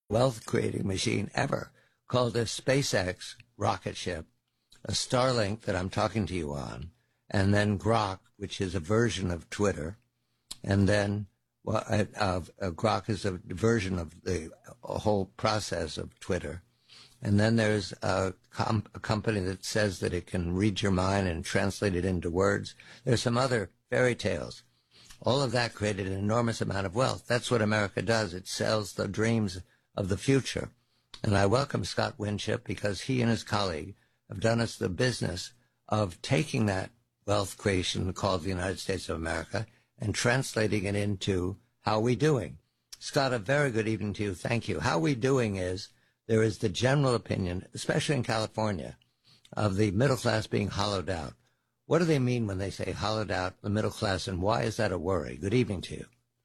wealth creating machine ever called a SpaceX rocket ship, a Starlink that I'm talking to you on, and then Grok, which is a version of Twitter, and then Grok is a version of the whole process of Twitter. And then there's a company that says that it can read your mind and translate it into words. There's some other fairy tales. All of that created an enormous amount of wealth. That's what America does. It sells the dreams of the future. And I welcome Scott Winship because he and his colleague have done us the business of taking that wealth creation called the United States of America and translating it into how we doing. Scott, a very good evening to you. Thank you. How we doing is there is the general opinion, especially in California, of the middle class being hollowed out. What do they mean when they say hollowed out the middle class, and why is that a worry? Good evening to you.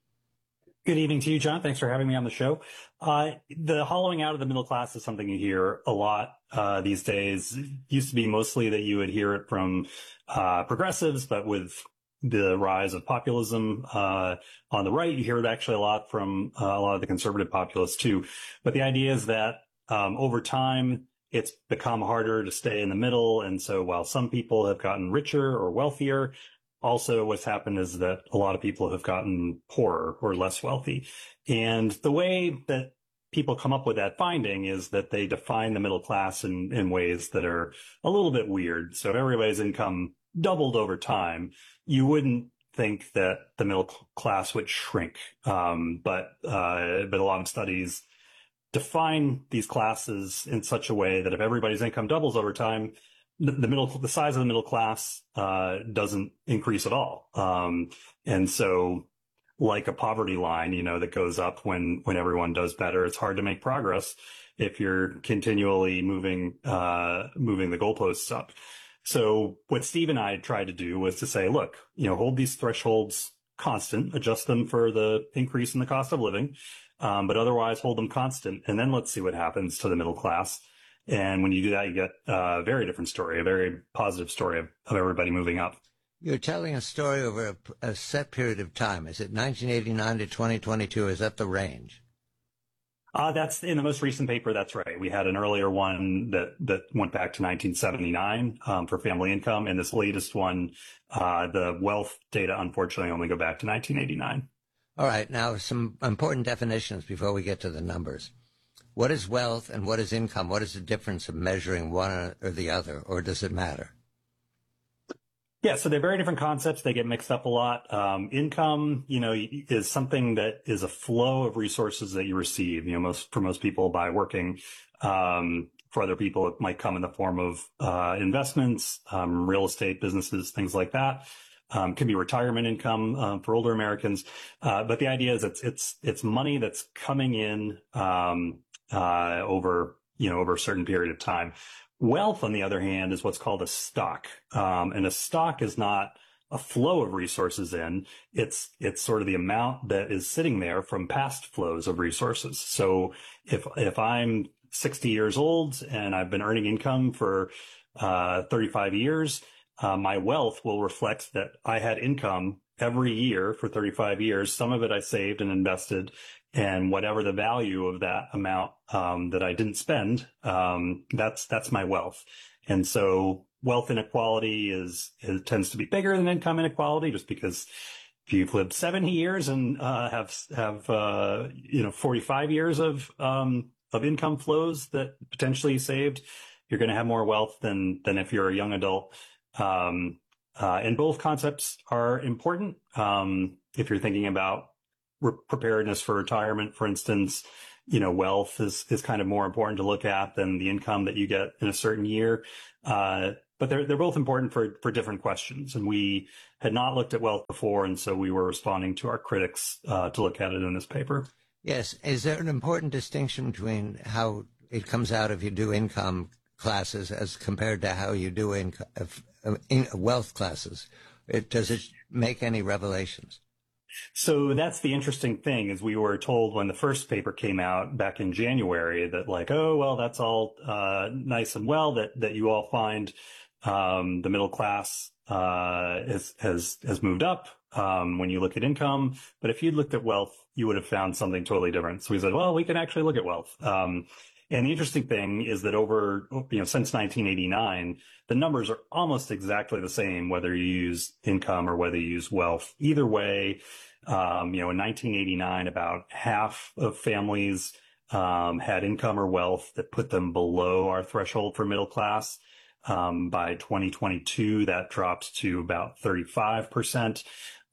Good evening to you, John. Thanks for having me on the show. The hollowing out of the middle class is something you hear a lot these days. It used to be mostly that you would hear it from progressives, but with the rise of populism on the right, you hear it actually a lot from a lot of the conservative populists too. But the idea is that over time, it's become harder to stay in the middle. And so while some people have gotten richer or wealthier, also what's happened is that a lot of people have gotten poorer or less wealthy. And the way that people come up with that finding is that they define the middle class in ways that are a little bit weird. So if everybody's income doubled over time, you wouldn't think that the middle class would shrink. But a lot of studies define these classes in such a way that if everybody's income doubles over time, the size of the middle class doesn't increase at all. And so like a poverty line, that goes up when everyone does better, it's hard to make progress if you're continually moving the goalposts up. So what Steve and I tried to do was to say, look, hold these thresholds constant, adjust them for the increase in the cost of living, but otherwise hold them constant. And then let's see what happens to the middle class. And when you do that, you get a very different story, a very positive story of everybody moving up. You're telling a story over a set period of time. Is it 1989 to 2022? Is that the range? That's in the most recent paper. That's right. We had an earlier one that went back to 1979 for family income. And this latest one, the wealth data, unfortunately, only go back to 1989. All right. Now, some important definitions before we get to the numbers. What is wealth and what is income? What is the difference of measuring one or the other, or does it matter? Yeah, so they're very different concepts. They get mixed up a lot. Income, is something that is a flow of resources that you receive, for most people by working. For other people, it might come in the form of investments, real estate businesses, things like that. Can be retirement income for older Americans. But the idea is it's money that's coming in over a certain period of time. Wealth, on the other hand, is what's called a stock. And a stock is not a flow of resources in. It's sort of the amount that is sitting there from past flows of resources. So if I'm 60 years old and I've been earning income for 35 years, my wealth will reflect that I had income every year for 35 years. Some of it I saved and invested, and whatever the value of that amount that I didn't spend, that's my wealth. And so wealth inequality tends to be bigger than income inequality, just because if you've lived 70 years and have 45 years of income flows that potentially you saved, you're going to have more wealth than if you're a young adult. And both concepts are important. If you're thinking about preparedness for retirement, for instance, wealth is kind of more important to look at than the income that you get in a certain year. But they're both important for different questions. And we had not looked at wealth before, and so we were responding to our critics to look at it in this paper. Yes. Is there an important distinction between how it comes out if you do income classes as compared to how you do wealth classes? Does it make any revelations? So that's the interesting thing, is we were told when the first paper came out back in January that oh, well, that's all nice and well that you all find the middle class has moved up when you look at income. But if you'd looked at wealth, you would have found something totally different. So we said, well, we can actually look at wealth. And the interesting thing is that since 1989, the numbers are almost exactly the same, whether you use income or whether you use wealth. Either way, in 1989, about half of families had income or wealth that put them below our threshold for middle class. By 2022, that dropped to about 35%.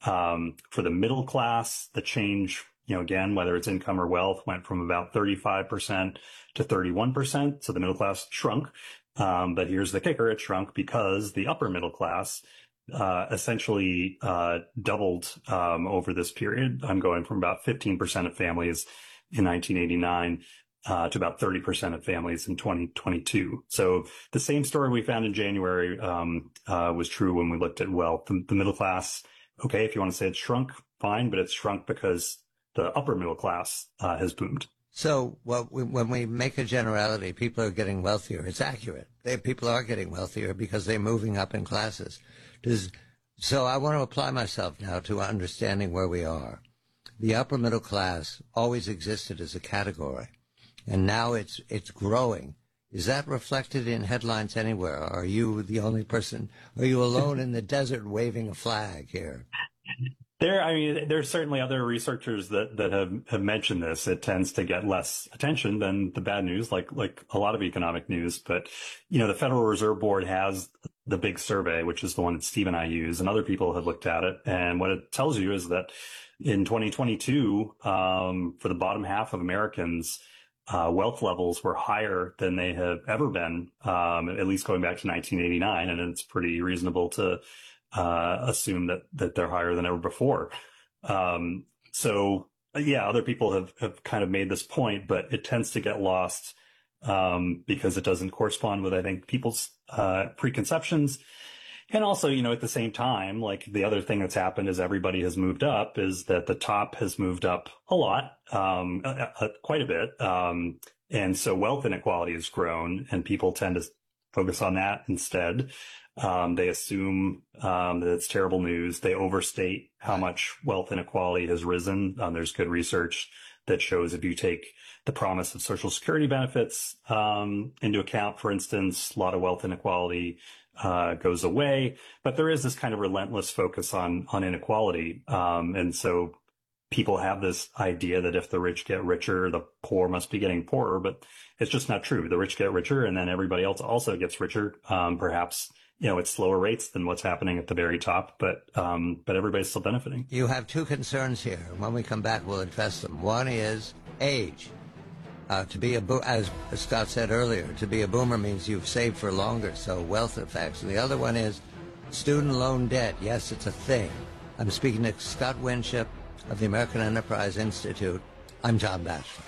For the middle class, the change, again, whether it's income or wealth, went from about 35% to 31%. So the middle class shrunk. But here's the kicker. It shrunk because the upper middle class essentially doubled over this period. I'm going from about 15% of families in 1989 to about 30% of families in 2022. So the same story we found in January was true when we looked at wealth. The middle class, okay, if you want to say it's shrunk, fine, but it's shrunk because the upper middle class has boomed. So when we make a generality, people are getting wealthier. It's accurate. People are getting wealthier because they're moving up in classes. So I want to apply myself now to understanding where we are. The upper middle class always existed as a category, and now it's growing. Is that reflected in headlines anywhere? Are you the only person? Are you alone in the desert waving a flag here? There's certainly other researchers that have mentioned this. It tends to get less attention than the bad news, like a lot of economic news. But, the Federal Reserve Board has the big survey, which is the one that Steve and I use, and other people have looked at it. And what it tells you is that in 2022, for the bottom half of Americans, wealth levels were higher than they have ever been, at least going back to 1989. And it's pretty reasonable to assume that they're higher than ever before. Other people have kind of made this point, but it tends to get lost because it doesn't correspond with, I think, people's preconceptions. And also, at the same time, like the other thing that's happened as everybody has moved up is that the top has moved up a lot, quite a bit. And so wealth inequality has grown, and people tend to focus on that instead. They assume that it's terrible news. They overstate how much wealth inequality has risen. There's good research that shows if you take the promise of Social Security benefits into account, for instance, a lot of wealth inequality goes away. But there is this kind of relentless focus on inequality. And so people have this idea that if the rich get richer, the poor must be getting poorer. But it's just not true. The rich get richer, and then everybody else also gets richer, perhaps at slower rates than what's happening at the very top, but everybody's still benefiting. You have two concerns here. When we come back, we'll address them. One is age. As Scott said earlier, to be a boomer means you've saved for longer, so wealth effects. And the other one is student loan debt. Yes, it's a thing. I'm speaking to Scott Winship of the American Enterprise Institute. I'm John Batchelor.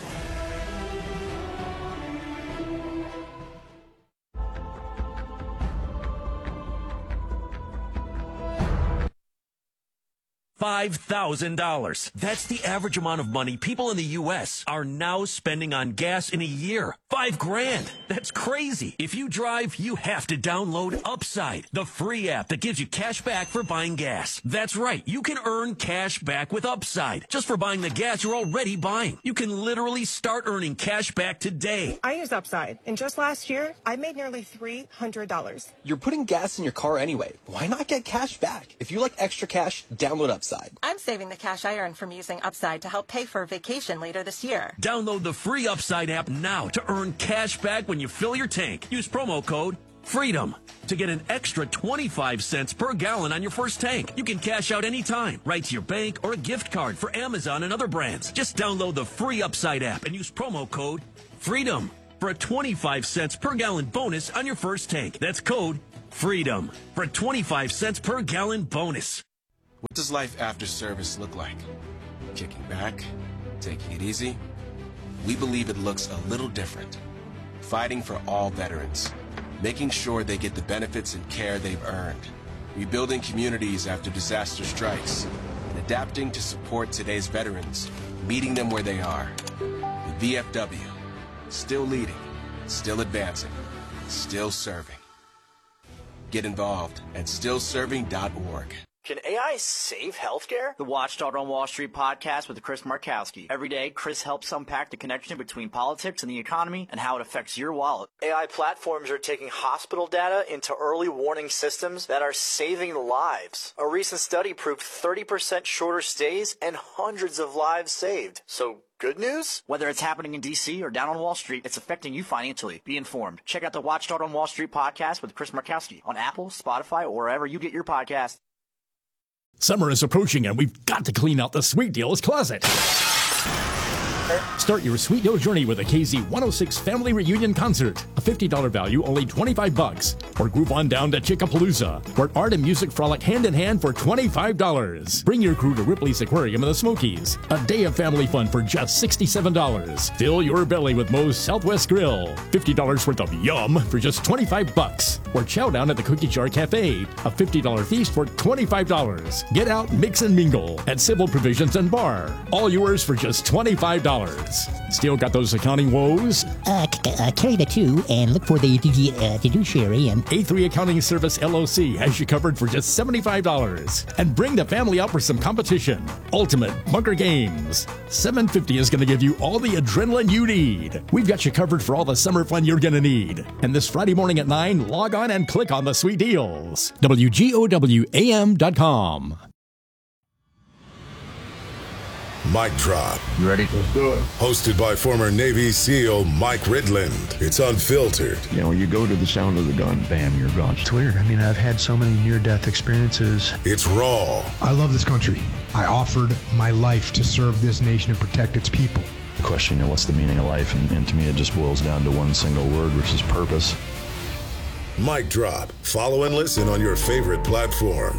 $5,000. That's the average amount of money people in the U.S. are now spending on gas in a year. $5,000. That's crazy. If you drive, you have to download Upside, the free app that gives you cash back for buying gas. That's right. You can earn cash back with Upside just for buying the gas you're already buying. You can literally start earning cash back today. I use Upside, and just last year, I made nearly $300. You're putting gas in your car anyway. Why not get cash back? If you like extra cash, download Upside. I'm saving the cash I earn from using Upside to help pay for a vacation later this year. Download the free Upside app now to earn cash back when you fill your tank. Use promo code FREEDOM to get an extra 25 cents per gallon on your first tank. You can cash out anytime, right to your bank or a gift card for Amazon and other brands. Just download the free Upside app and use promo code FREEDOM for a 25 cents per gallon bonus on your first tank. That's code FREEDOM for a 25 cents per gallon bonus. What does life after service look like? Kicking back? Taking it easy? We believe it looks a little different. Fighting for all veterans. Making sure they get the benefits and care they've earned. Rebuilding communities after disaster strikes. And adapting to support today's veterans. Meeting them where they are. The VFW. Still leading. Still advancing. Still serving. Get involved at stillserving.org. Can AI save healthcare? The Watchdog on Wall Street podcast with Chris Markowski. Every day, Chris helps unpack the connection between politics and the economy and how it affects your wallet. AI platforms are taking hospital data into early warning systems that are saving lives. A recent study proved 30% shorter stays and hundreds of lives saved. So, good news? Whether it's happening in D.C. or down on Wall Street, it's affecting you financially. Be informed. Check out the Watchdog on Wall Street podcast with Chris Markowski on Apple, Spotify, or wherever you get your podcast. Summer is approaching, and we've got to clean out the Sweet Deals closet. Start your Sweet Deal journey with a KZ106 Family Reunion Concert. A $50 value, only $25. Or groove on down to Chickapalooza, where art and music frolic hand in hand for $25. Bring your crew to Ripley's Aquarium in the Smokies. A day of family fun for just $67. Fill your belly with Moe's Southwest Grill. $50 worth of yum for just $25. Or chow down at the Cookie Jar Cafe. A $50 feast for $25. Get out, mix and mingle at Civil Provisions and Bar. All yours for just $25. Still got those accounting woes? Carry the two and look for the fiduciary and A3 Accounting Service LLC has you covered for just $75. And bring the family out for some competition. Ultimate Bunker Games. $750 is going to give you all the adrenaline you need. We've got you covered for all the summer fun you're going to need. And this Friday morning at 9, log on and click on the Sweet Deals. WGOWAM.com. Mic Drop. You ready? Let's do it. Hosted by former Navy SEAL Mike Ridland. It's unfiltered. You know, you go to the sound of the gun, bam, you're gone. It's weird. I mean, I've had so many near-death experiences. It's raw. I love this country. I offered my life to serve this nation and protect its people. The question, you know, what's the meaning of life? And to me, it just boils down to one single word, which is purpose. Mic Drop. Follow and listen on your favorite platform.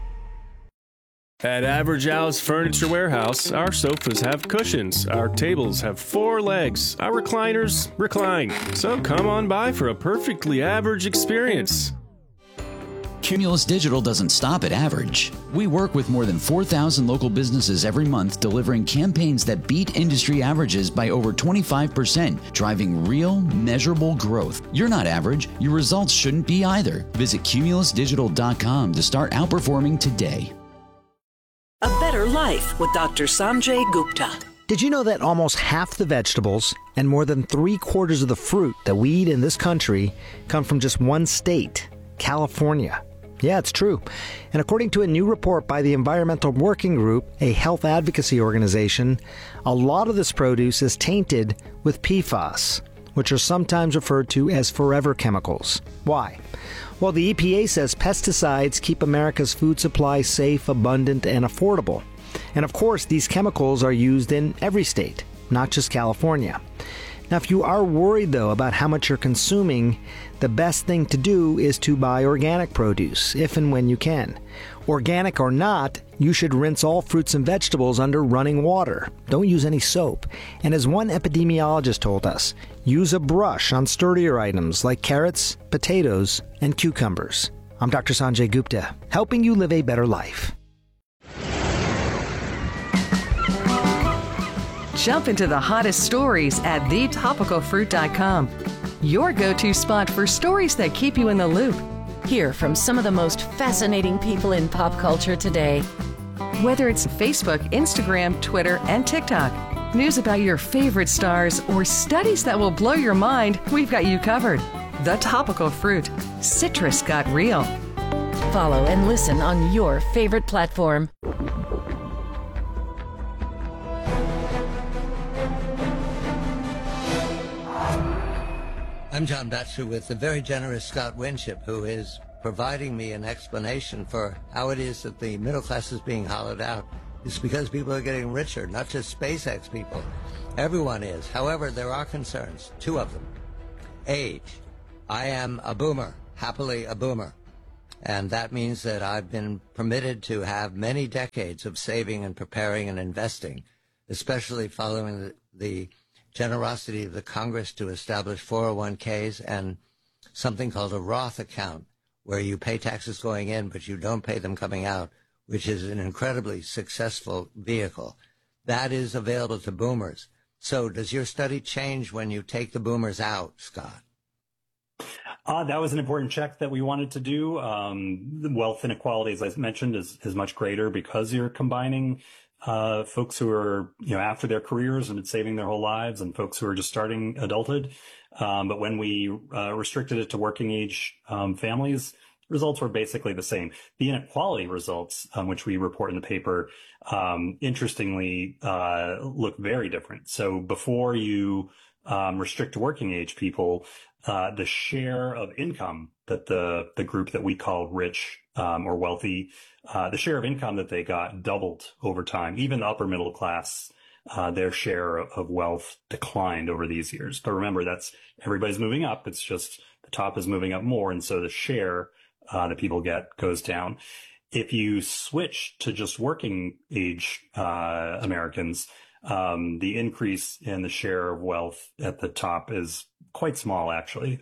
At Average Al's Furniture Warehouse, our sofas have cushions, our tables have 4 legs, our recliners recline. So come on by for a perfectly average experience. Cumulus Digital doesn't stop at average. We work with more than 4,000 local businesses every month, delivering campaigns that beat industry averages by over 25%, driving real, measurable growth. You're not average. Your results shouldn't be either. Visit cumulusdigital.com to start outperforming today. A Better Life with Dr. Sanjay Gupta. Did you know that almost half the vegetables and more than 3/4 of the fruit that we eat in this country come from just one state, California? Yeah, it's true. And according to a new report by the Environmental Working Group, a health advocacy organization, a lot of this produce is tainted with PFAS, which are sometimes referred to as forever chemicals. Why? Well, the EPA says pesticides keep America's food supply safe, abundant, and affordable. And of course, these chemicals are used in every state, not just California. Now, if you are worried, though, about how much you're consuming, the best thing to do is to buy organic produce, if and when you can. Organic or not, you should rinse all fruits and vegetables under running water. Don't use any soap. And as one epidemiologist told us, use a brush on sturdier items like carrots, potatoes, and cucumbers. I'm Dr. Sanjay Gupta, helping you live a better life. Jump into the hottest stories at thetopicalfruit.com. Your go-to spot for stories that keep you in the loop. Hear from some of the most fascinating people in pop culture today. Whether it's Facebook, Instagram, Twitter, and TikTok, news about your favorite stars, or studies that will blow your mind, we've got you covered. The Topical Fruit. Citrus got real. Follow and listen on your favorite platform. I'm John Batchelor with the very generous Scott Winship, who is providing me an explanation for how it is that the middle class is being hollowed out. It's because people are getting richer, not just SpaceX people. Everyone is. However, there are concerns, 2 of them. Age. I am a boomer, happily a boomer. And that means that I've been permitted to have many decades of saving and preparing and investing, especially following the generosity of the Congress to establish 401ks and something called a Roth account, where you pay taxes going in, but you don't pay them coming out, which is an incredibly successful vehicle. That is available to boomers. So does your study change when you take the boomers out, Scott? That was an important check that we wanted to do. The wealth inequality, as I mentioned, is much greater because you're combining folks who are, after their careers and been saving their whole lives and folks who are just starting adulthood. But when we restricted it to working age families, results were basically the same. The inequality results, which we report in the paper, interestingly, look very different. So before you restrict to working age people, the share of income that the group that we call rich or wealthy, the share of income that they got doubled over time. Even the upper middle class, their share of wealth declined over these years. But remember, everybody's moving up. It's just the top is moving up more. And so the share that people get goes down. If you switch to just working age Americans, the increase in the share of wealth at the top is quite small, actually.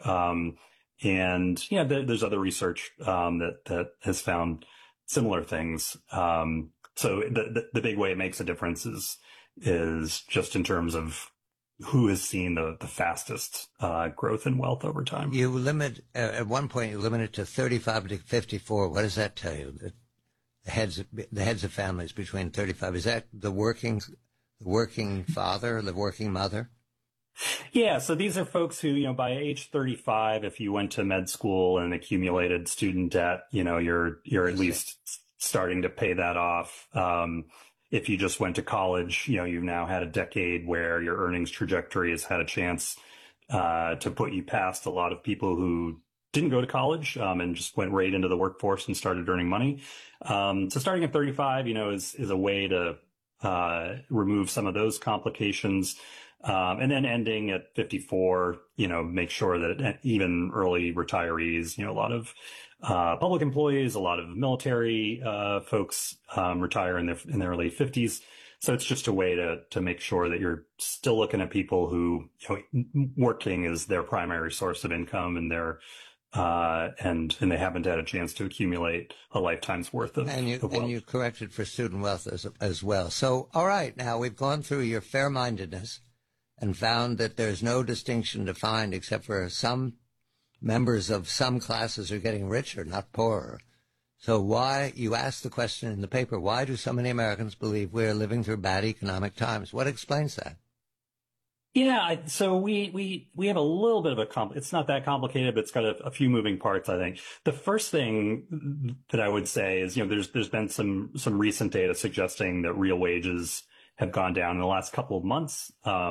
There's other research that has found similar things. So the big way it makes a difference is just in terms of who has seen the fastest growth in wealth over time. You limit at one point. You limit it to 35 to 54. What does that tell you? The heads of families between 35. Is that the working father, the working mother? Yeah. So these are folks who, by age 35, if you went to med school and accumulated student debt, you're at least starting to pay that off. If you just went to college, you've now had a decade where your earnings trajectory has had a chance to put you past a lot of people who didn't go to college and just went right into the workforce and started earning money. So starting at 35, is a way to remove some of those complications. And then ending at 54, make sure that even early retirees, a lot of public employees, a lot of military folks retire in their early 50s. So it's just a way to make sure that you're still looking at people who working is their primary source of income, and and they haven't had a chance to accumulate a lifetime's worth of wealth. And you corrected for student wealth as well. So, all right, now we've gone through your fair-mindedness and found that there's no distinction to find except for some members of some classes are getting richer, not poorer. So why, you asked the question in the paper, why do so many Americans believe we're living through bad economic times? What explains that? Yeah, so we have a little bit of it's not that complicated, but it's got a few moving parts, I think. The first thing that I would say is, there's been some recent data suggesting that real wages have gone down in the last couple of months.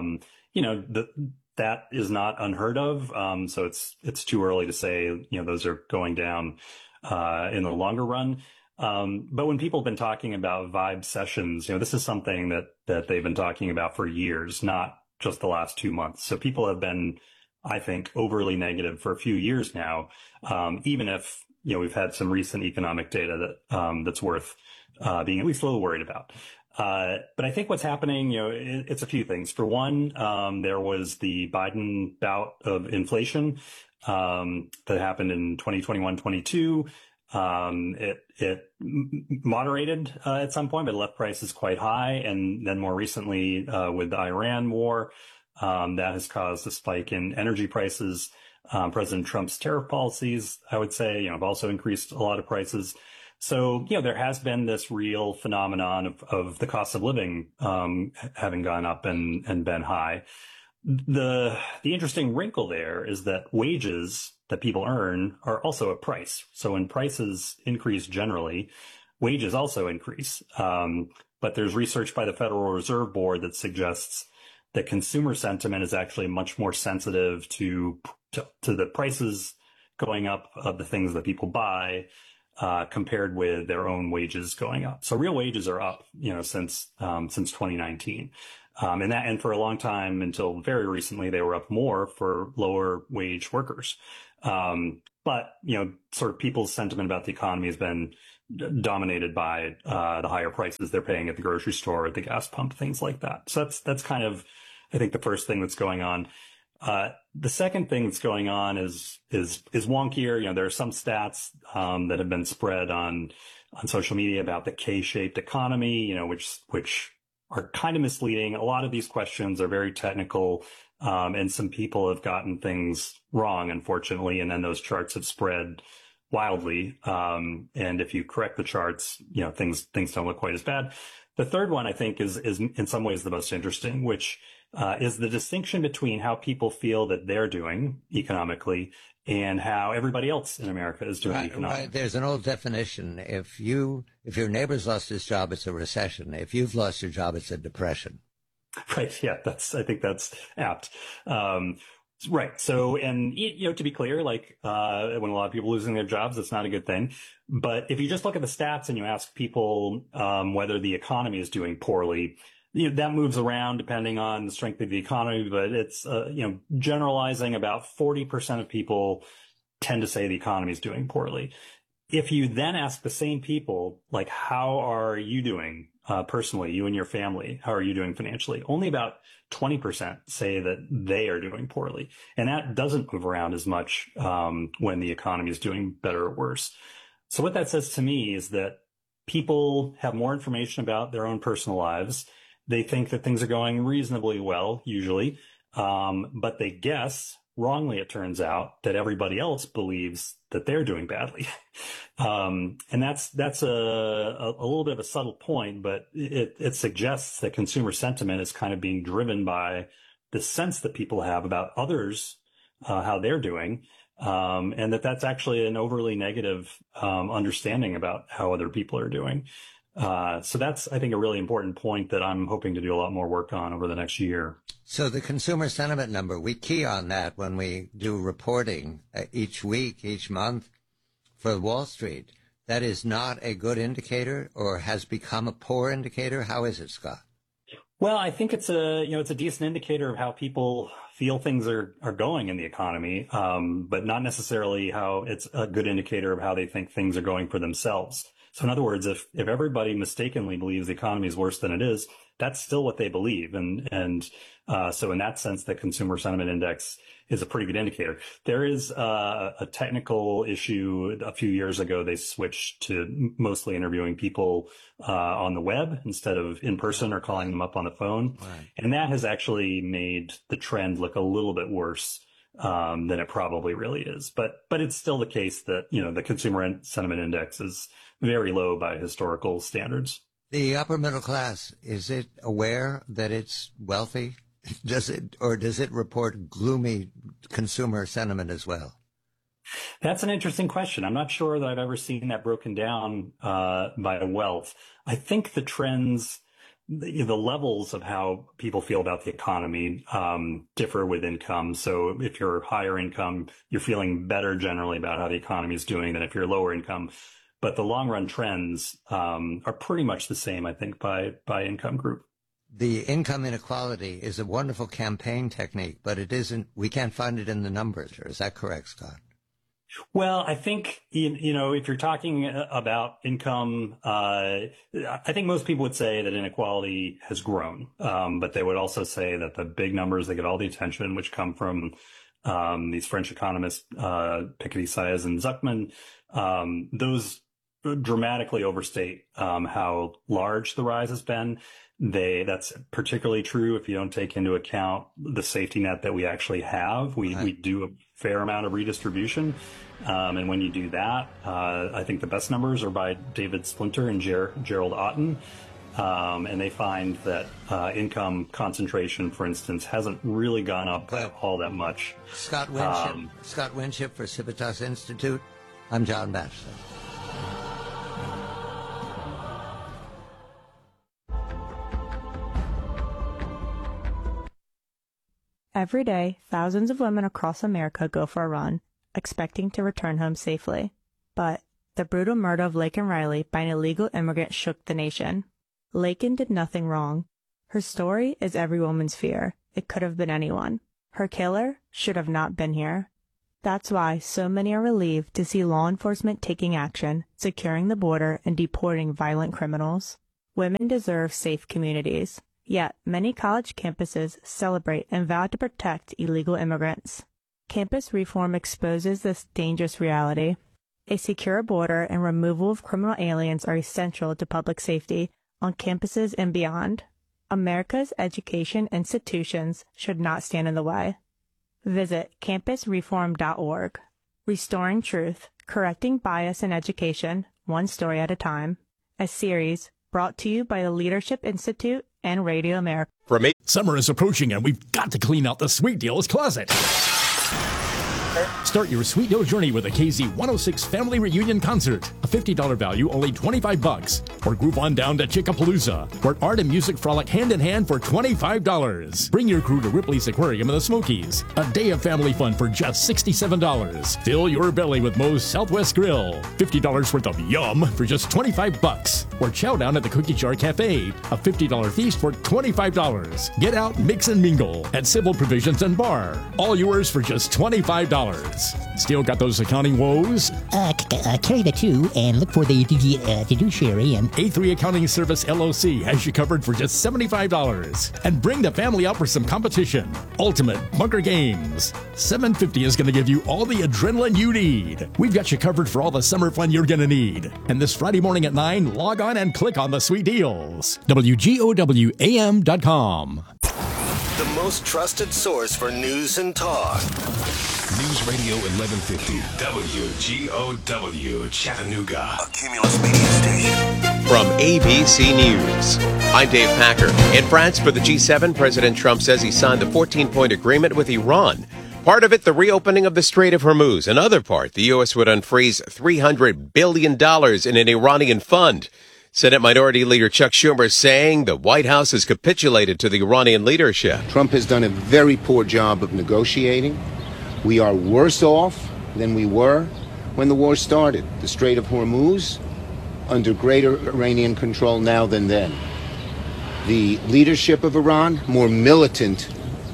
That is not unheard of. So it's too early to say, those are going down in the longer run. But when people have been talking about vibe sessions, this is something that they've been talking about for years, not just the last 2 months. So people have been, I think, overly negative for a few years now, even if, we've had some recent economic data that's worth being at least a little worried about. But I think what's happening, it's a few things. For one, there was the Biden bout of inflation that happened in 2021-22. It moderated at some point, but left prices quite high. And then more recently, with the Iran war, that has caused a spike in energy prices. President Trump's tariff policies, I would say, have also increased a lot of prices. So, there has been this real phenomenon of the cost of living having gone up and been high. The interesting wrinkle there is that wages that people earn are also a price. So when prices increase generally, wages also increase. But there's research by the Federal Reserve Board that suggests that consumer sentiment is actually much more sensitive to the prices going up of the things that people buy, compared with their own wages going up. So real wages are up, since 2019. And for a long time, until very recently, they were up more for lower wage workers. But, sort of people's sentiment about the economy has been dominated by the higher prices they're paying at the grocery store, at the gas pump, things like that. So that's kind of, I think, the first thing that's going on. The second thing that's going on is wonkier. There are some stats that have been spread on social media about the K-shaped economy, which are kind of misleading. A lot of these questions are very technical, and some people have gotten things wrong, unfortunately, and then those charts have spread wildly. And if you correct the charts, things don't look quite as bad. The third one, I think, is in some ways the most interesting, which is the distinction between how people feel that they're doing economically and how everybody else in America is doing economically. Right. There's an old definition. If your neighbor's lost his job, it's a recession. If you've lost your job, it's a depression. Right. Yeah. I think that's apt. Right. So, and, to be clear, when a lot of people are losing their jobs, that's not a good thing. But if you just look at the stats and you ask people, whether the economy is doing poorly, that moves around depending on the strength of the economy, but it's, generalizing, about 40% of people tend to say the economy is doing poorly. If you then ask the same people, how are you doing, personally, you and your family, how are you doing financially? Only about 20% say that they are doing poorly. And that doesn't move around as much, when the economy is doing better or worse. So what that says to me is that people have more information about their own personal lives. They think that things are going reasonably well, usually, but they guess, wrongly it turns out, that everybody else believes that they're doing badly. And that's a little bit of a subtle point, but it suggests that consumer sentiment is kind of being driven by the sense that people have about others, how they're doing, and that's actually an overly negative understanding about how other people are doing. So that's, I think, a really important point that I'm hoping to do a lot more work on over the next year. So the consumer sentiment number, we key on that when we do reporting each week, each month for Wall Street. That is not a good indicator, or has become a poor indicator. How is it, Scott? Well, I think it's a decent indicator of how people feel things are going in the economy, but not necessarily how it's a good indicator of how they think things are going for themselves. So in other words, if everybody mistakenly believes the economy is worse than it is, that's still what they believe. And so in that sense, the consumer sentiment index is a pretty good indicator. There is a technical issue. A few years ago, they switched to mostly interviewing people on the web instead of in person or calling them up on the phone. Right. And that has actually made the trend look a little bit worse than it probably really is. But it's still the case that, the consumer sentiment index is very low by historical standards. The upper middle class, is it aware that it's wealthy? Does it report gloomy consumer sentiment as well? That's an interesting question. I'm not sure that I've ever seen that broken down by wealth. I think the trends, the levels of how people feel about the economy differ with income. So if you're higher income, you're feeling better generally about how the economy is doing than if you're lower income. But the long run trends are pretty much the same, I think, by income group. The income inequality is a wonderful campaign technique, but it isn't. We can't find it in the numbers. Is that correct, Scott? Well, I think, if you're talking about income, I think most people would say that inequality has grown. But they would also say that the big numbers that get all the attention, which come from these French economists, Piketty, Saez, and Zuckman, those dramatically overstate how large the rise has been. That's particularly true if you don't take into account the safety net that we actually have. We do a fair amount of redistribution. And when you do that, I think the best numbers are by David Splinter and Gerald Otten. And they find that income concentration, for instance, hasn't really gone up all that much. Scott Winship for Civitas Institute. I'm John Batchelor. Every day, thousands of women across America go for a run, expecting to return home safely. But the brutal murder of Laken Riley by an illegal immigrant shook the nation. Laken did nothing wrong. Her story is every woman's fear. It could have been anyone. Her killer should have not been here. That's why so many are relieved to see law enforcement taking action, securing the border, and deporting violent criminals. Women deserve safe communities. Yet, many college campuses celebrate and vow to protect illegal immigrants. Campus reform exposes this dangerous reality. A secure border and removal of criminal aliens are essential to public safety on campuses and beyond. America's education institutions should not stand in the way. Visit campusreform.org. Restoring Truth, Correcting Bias in Education, One Story at a Time. A series brought to you by the Leadership Institute and Radio America. Summer is approaching and we've got to clean out the Sweet Deals closet. Start your Sweet Deal journey with a KZ106 Family Reunion Concert. A $50 value, only $25. Or group on down to Chickapalooza, where art and music frolic hand in hand for $25. Bring your crew to Ripley's Aquarium in the Smokies. A day of family fun for just $67. Fill your belly with Moe's Southwest Grill. $50 worth of yum for just $25. Or chow down at the Cookie Jar Cafe. A $50 feast for $25. Get out, mix and mingle at Civil Provisions and Bar. All yours for just $25. Still got those accounting woes? Carry the 2 and look for the fiduciary and A3 Accounting Service LLC has you covered for just $75. And bring the family out for some competition. Ultimate Bunker Games. $750 is going to give you all the adrenaline you need. We've got you covered for all the summer fun you're going to need. And this Friday morning at 9, log on and click on the Sweet Deals. WGOWAM.com. The most trusted source for news and talk. News Radio 1150, WGOW, Chattanooga. A Cumulus Media Station. From ABC News, I'm Dave Packer. In France for the G7, President Trump says he signed the 14-point agreement with Iran. Part of it, the reopening of the Strait of Hormuz. Another part, the U.S. would unfreeze $300 billion in an Iranian fund. Senate Minority Leader Chuck Schumer saying the White House has capitulated to the Iranian leadership. Trump has done a very poor job of negotiating. We are worse off than we were when the war started. The Strait of Hormuz under greater Iranian control now than then. The leadership of Iran more militant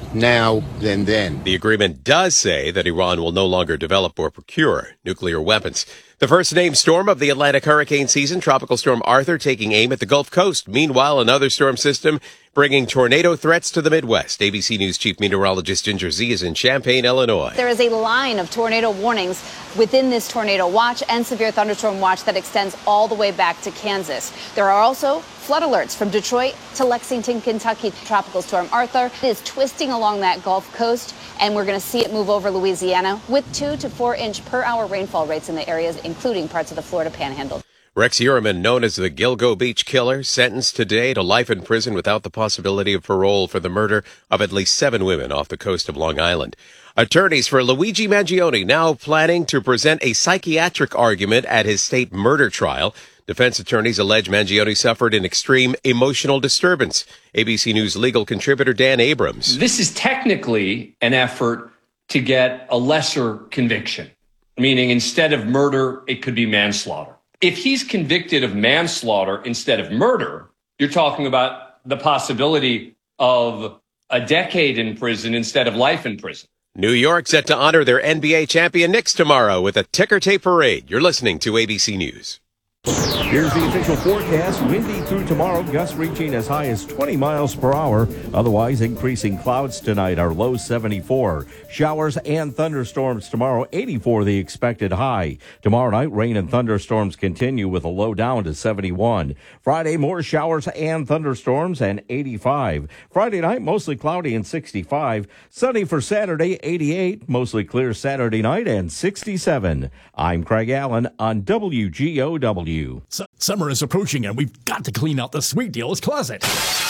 now than then. The agreement does say that Iran will no longer develop or procure nuclear weapons. The first named storm of the Atlantic hurricane season, Tropical Storm Arthur, taking aim at the Gulf Coast. Meanwhile, another storm system bringing tornado threats to the Midwest. ABC News Chief Meteorologist Ginger Z is in Champaign, Illinois. There is a line of tornado warnings within this tornado watch and severe thunderstorm watch that extends all the way back to Kansas. There are also flood alerts from Detroit to Lexington, Kentucky. Tropical Storm Arthur is twisting along that Gulf Coast, and we're going to see it move over Louisiana with 2 to 4 inch per hour rainfall rates in the areas, including parts of the Florida Panhandle. Rex Heuermann, known as the Gilgo Beach Killer, sentenced today to life in prison without the possibility of parole for the murder of at least 7 women off the coast of Long Island. Attorneys for Luigi Mangione now planning to present a psychiatric argument at his state murder trial. Defense attorneys allege Mangione suffered an extreme emotional disturbance. ABC News legal contributor Dan Abrams. This is technically an effort to get a lesser conviction, meaning instead of murder, it could be manslaughter. If he's convicted of manslaughter instead of murder, you're talking about the possibility of a decade in prison instead of life in prison. New York set to honor their NBA champion Knicks tomorrow with a ticker tape parade. You're listening to ABC News. Here's the official forecast. Windy through tomorrow, gusts reaching as high as 20 miles per hour. Otherwise, increasing clouds tonight. Our low 74. Showers and thunderstorms tomorrow, 84 the expected high. Tomorrow night, rain and thunderstorms continue with a low down to 71. Friday, more showers and thunderstorms and 85. Friday night, mostly cloudy and 65. Sunny for Saturday, 88. Mostly clear Saturday night and 67. I'm Craig Allen on WGOW. Summer is approaching and we've got to clean out the Sweet Deals closet.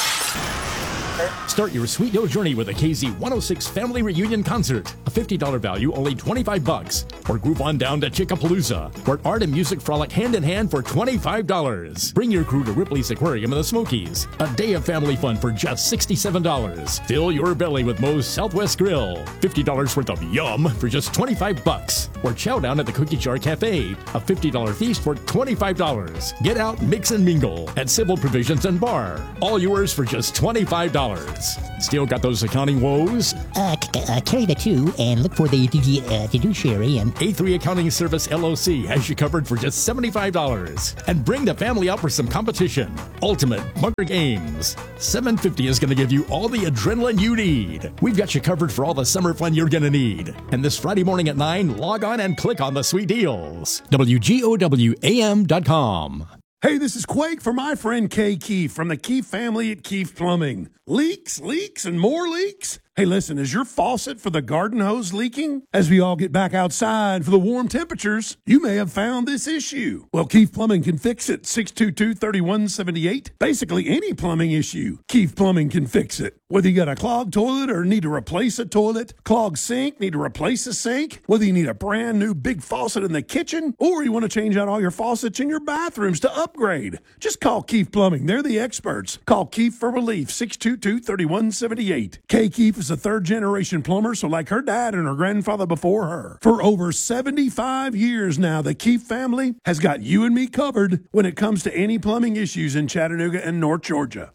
Start your Sweet Deal journey with a KZ106 Family Reunion Concert. A $50 value, only $25. Or group on down to Chickapalooza, where art and music frolic hand in hand for $25. Bring your crew to Ripley's Aquarium in the Smokies. A day of family fun for just $67. Fill your belly with Moe's Southwest Grill. $50 worth of yum for just $25. Or chow down at the Cookie Jar Cafe. A $50 feast for $25. Get out, mix and mingle at Civil Provisions and Bar. All yours for just $25. Still got those accounting woes? Carry the 2 and look for the fiduciary and A3 Accounting Service LLC has you covered for just $75. And bring the family out for some competition. Ultimate Bunker Games. $750 is going to give you all the adrenaline you need. We've got you covered for all the summer fun you're going to need. And this Friday morning at 9, log on and click on the Sweet Deals. WGOWAM.com. Hey, this is Quake for my friend Kay Keefe from the Keefe family at Keefe Plumbing. Leaks, and more leaks? Hey, listen, is your faucet for the garden hose leaking? As we all get back outside for the warm temperatures, you may have found this issue. Well, Keefe Plumbing can fix it. 622-3178. Basically, any plumbing issue, Keefe Plumbing can fix it. Whether you got a clogged toilet or need to replace a toilet, clogged sink, need to replace a sink, whether you need a brand new big faucet in the kitchen, or you want to change out all your faucets in your bathrooms to upgrade, just call Keefe Plumbing. They're the experts. Call Keefe for relief. 622-3178. Kay Keefe is a third-generation plumber, so like her dad and her grandfather before her. For over 75 years now, the Keefe family has got you and me covered when it comes to any plumbing issues in Chattanooga and North Georgia.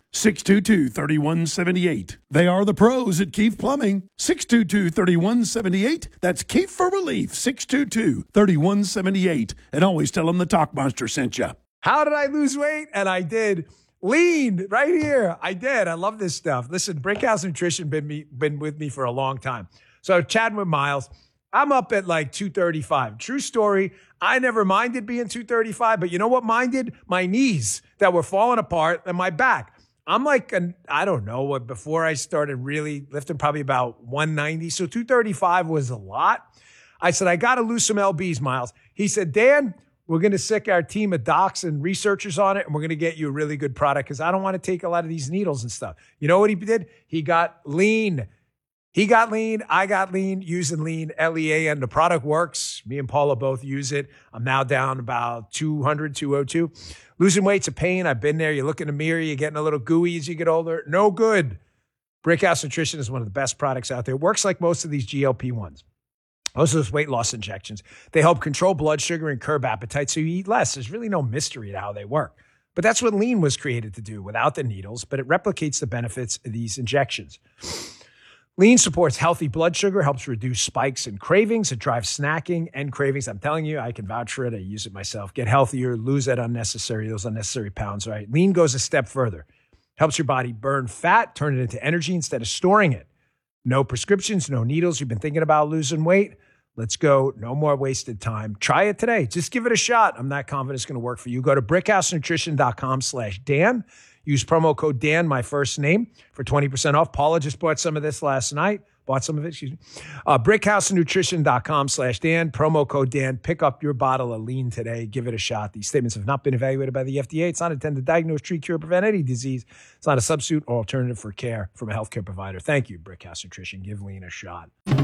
622-3178. They are the pros at Keefe Plumbing. 622-3178. That's Keefe for relief. 622-3178. And always tell them the Talkmonster sent you. How did I lose weight? And I did. Lean right here. I did. I love this stuff. Listen, Brickhouse Nutrition been with me for a long time. So chatting with Miles, I'm up at like 235. True story. I never minded being 235, but you know what minded? My knees that were falling apart and my back. I'm like, I don't know what, before I started really lifting, probably about 190. So 235 was a lot. I said, I got to lose some LBs, Miles. He said, Dan, we're going to sick our team of docs and researchers on it, and we're going to get you a really good product because I don't want to take a lot of these needles and stuff. You know what he did? He got lean. He got lean. I got lean, using lean, L-E-A-N. The product works. Me and Paula both use it. I'm now down about 200, 202. Losing weight's a pain. I've been there. You look in the mirror, you're getting a little gooey as you get older. No good. Brickhouse Nutrition is one of the best products out there. It works like most of these GLP-1s. Most of those weight loss injections. They help control blood sugar and curb appetite so you eat less. There's really no mystery to how they work. But that's what lean was created to do without the needles, but it replicates the benefits of these injections. Lean supports healthy blood sugar, helps reduce spikes and cravings. It drives snacking and cravings. I'm telling you, I can vouch for it. I use it myself. Get healthier, lose those unnecessary pounds, right? Lean goes a step further. Helps your body burn fat, turn it into energy instead of storing it. No prescriptions, no needles. You've been thinking about losing weight? Let's go. No more wasted time. Try it today. Just give it a shot. I'm not confident it's going to work for you. Go to brickhousenutrition.com/Dan. Use promo code Dan, my first name, for 20% off. Paula just bought some of this last night. Brickhousenutrition.com/Dan. Promo code Dan. Pick up your bottle of lean today. Give it a shot. These statements have not been evaluated by the FDA. It's not intended to diagnose, treat, cure, prevent any disease. It's not a substitute or alternative for care from a healthcare provider. Thank you, Brickhouse Nutrition. Give lean a shot.